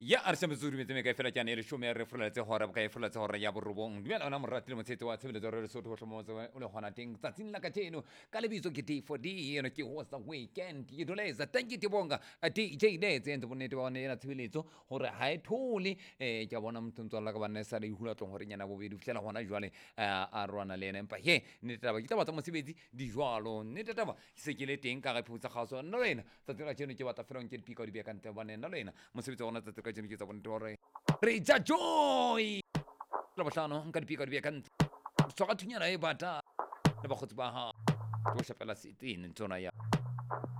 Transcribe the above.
ya arsha mzuri meteme ka fela kyane re shome re fela tse hora ka fela tse hora ya borobong dumela ona moratile motsetsi wa tshebeletso re so tho mo o le gona teng tsatsing la ka tsheno ka lebitso ke D4D eno ke host weekend ke doleza thank you tibonga DJ Letse ntse bonete wa ona tshebeletso hore ha e thole ke bona mtsontso la ka bana sa re hula tlong hore nyana bobedi fitlela gona jwale a rwana le ena empa he ne taba ke taba tsa mosebetsi di jwalo ne taba se ke le teng ka ga phutsa kgaso nna lena tsatsing la tsheno ke batla fela nke dipika di be ka ntle bana nna lena mosebetsi wa ona tsatsing ka tsheno ke tsa bonete hore re ja joy la bohlano nka dipika di be ka ntle tsoga thunyana e bata le bagotsi ba ha go shapela setene tsona ya